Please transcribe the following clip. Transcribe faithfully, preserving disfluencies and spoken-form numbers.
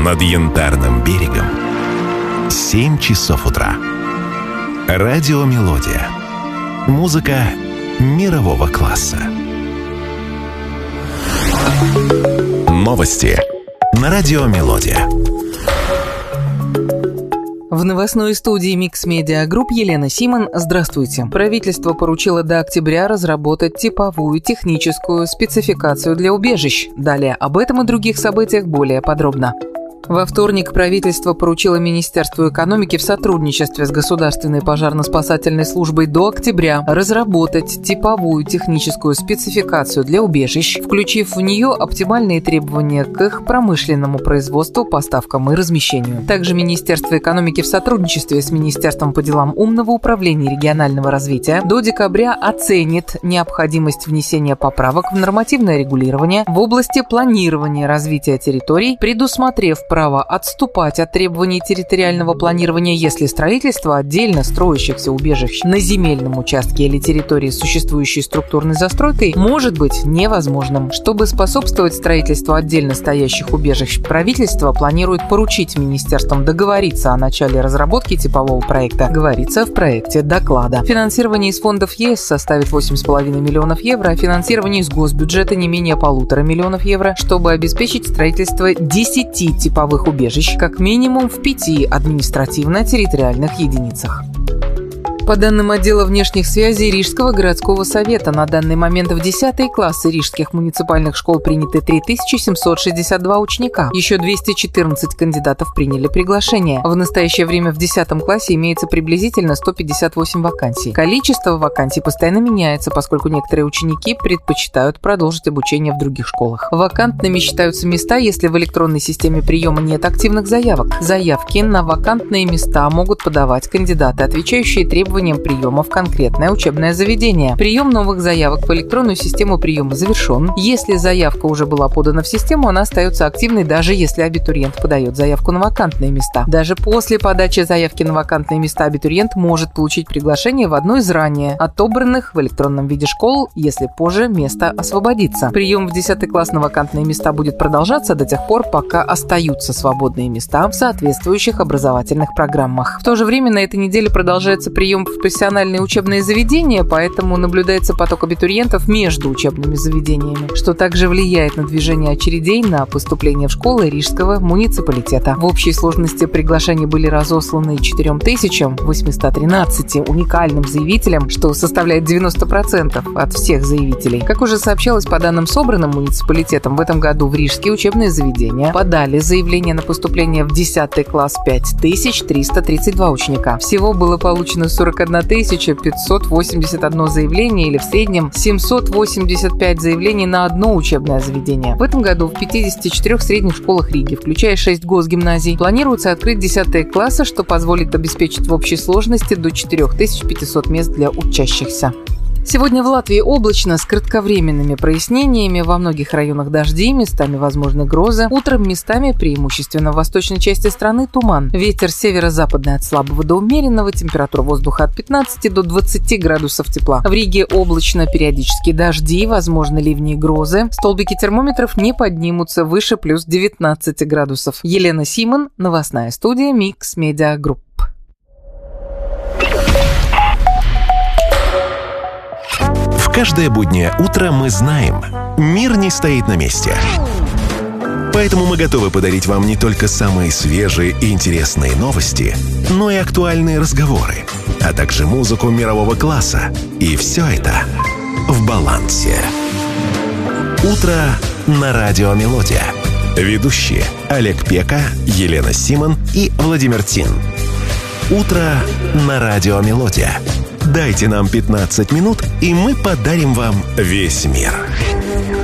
над Янтарным берегом семь часов утра. Радио «Мелодия». Музыка мирового класса. Новости на радио «Мелодия». В новостной студии Mix Media Group Елена Симон. Здравствуйте. Правительство поручило до октября разработать типовую техническую спецификацию для убежищ. Далее об этом и других событиях более подробно. Во вторник правительство поручило Министерству экономики в сотрудничестве с Государственной пожарно-спасательной службой до октября разработать типовую техническую спецификацию для убежищ, включив в нее оптимальные требования к их промышленному производству, поставкам и размещению. Также Министерство экономики в сотрудничестве с Министерством по делам умного управления и регионального развития до декабря оценит необходимость внесения поправок в нормативное регулирование в области планирования развития территорий, предусмотрев право отступать от требований территориального планирования, если строительство отдельно строящихся убежищ на земельном участке или территории с существующей структурной застройкой может быть невозможным. Чтобы способствовать строительству отдельно стоящих убежищ, правительство планирует поручить министерствам договориться о начале разработки типового проекта, говорится в проекте доклада. Финансирование из фондов ЕС составит восемь с половиной миллионов евро, а финансирование из госбюджета не менее полутора миллионов евро, чтобы обеспечить строительство десяти типовых убежищ, как минимум в пяти административно-территориальных единицах. По данным отдела внешних связей Рижского городского совета, на данный момент в десятые классы рижских муниципальных школ приняты три тысячи семьсот шестьдесят два ученика. Еще двести четырнадцать кандидатов приняли приглашение. В настоящее время в десятом классе имеется приблизительно сто пятьдесят восемь вакансий. Количество вакансий постоянно меняется, поскольку некоторые ученики предпочитают продолжить обучение в других школах. Вакантными считаются места, если в электронной системе приема нет активных заявок. Заявки на вакантные места могут подавать кандидаты, отвечающие требованиям приема в конкретное учебное заведение. Прием новых заявок в электронную систему приема завершен. Если заявка уже была подана в систему, она остается активной, даже если абитуриент подает заявку на вакантные места. Даже после подачи заявки на вакантные места абитуриент может получить приглашение в одну из ранее отобранных в электронном виде школ, если позже место освободится. Прием в десятый класс на вакантные места будет продолжаться до тех пор, пока остаются свободные места в соответствующих образовательных программах. В то же время на этой неделе продолжается прием в профессиональные учебные заведения, поэтому наблюдается поток абитуриентов между учебными заведениями, что также влияет на движение очередей на поступление в школы Рижского муниципалитета. В общей сложности приглашения были разосланы четыре тысячи восемьсот тринадцать уникальным заявителям, что составляет девяносто процентов от всех заявителей. Как уже сообщалось, по данным, собранным муниципалитетом, в этом году в рижские учебные заведения подали заявление на поступление в десятый класс пять тысяч триста тридцать два ученика. Всего было получено сорок одна тысяча пятьсот восемьдесят одно заявление, или в среднем семьсот восемьдесят пять заявлений на одно учебное заведение. В этом году в пятидесяти четырёх средних школах Риги, включая шесть госгимназий, планируется открыть десятые классы, что позволит обеспечить в общей сложности до четыре тысячи пятьсот мест для учащихся. Сегодня в Латвии облачно с кратковременными прояснениями, во многих районах дожди, местами возможны грозы. Утром местами, преимущественно в восточной части страны, туман. Ветер северо-западный от слабого до умеренного, температура воздуха от пятнадцати до двадцати градусов тепла. В Риге облачно, периодически дожди, возможны ливни и грозы. Столбики термометров не поднимутся выше плюс девятнадцати градусов. Елена Симон, новостная студия Mix Media Group. В каждое буднее утро мы знаем, мир не стоит на месте. Поэтому мы готовы подарить вам не только самые свежие и интересные новости, но и актуальные разговоры, а также музыку мирового класса. И все это в балансе. Утро на радио «Мелодия». Ведущие Олег Пека, Елена Симон и Владимир Тин. Утро на радио «Мелодия». Дайте нам пятнадцать минут, и мы подарим вам весь мир.